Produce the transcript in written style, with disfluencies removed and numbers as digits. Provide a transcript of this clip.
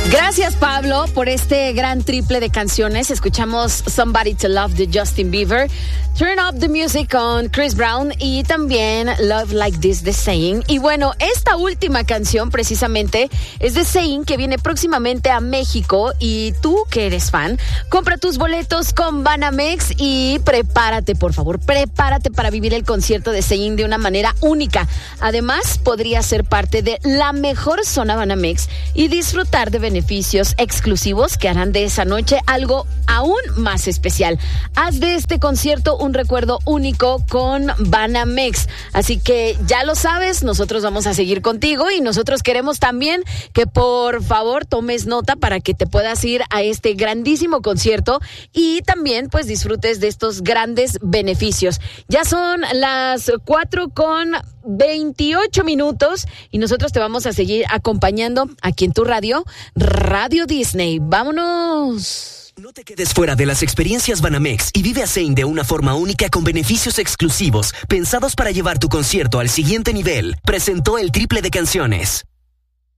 Gracias, Pablo, por este gran triple de canciones. Escuchamos Somebody to Love de Justin Bieber, Turn Up the Music con Chris Brown y también Love Like This de Zayn. Y bueno, esta última canción precisamente es de Zayn, que viene próximamente a México, y tú que eres fan, compra tus boletos con Banamex y prepárate, por favor, prepárate para vivir el concierto de Zayn de una manera única. Además, podrías ser parte de la mejor zona Banamex y disfrutar de beneficios exclusivos que harán de esa noche algo aún más especial. Haz de este concierto un recuerdo único con Banamex. Así que ya lo sabes, nosotros vamos a seguir contigo y nosotros queremos también que por favor tomes nota para que te puedas ir a este grandísimo concierto y también pues disfrutes de estos grandes beneficios. Ya son las 4:28 y nosotros te vamos a seguir acompañando aquí en tu radio, Radio Disney. ¡Vámonos! No te quedes fuera de las experiencias Banamex y vive a Zayn de una forma única con beneficios exclusivos pensados para llevar tu concierto al siguiente nivel. Presentó el triple de canciones.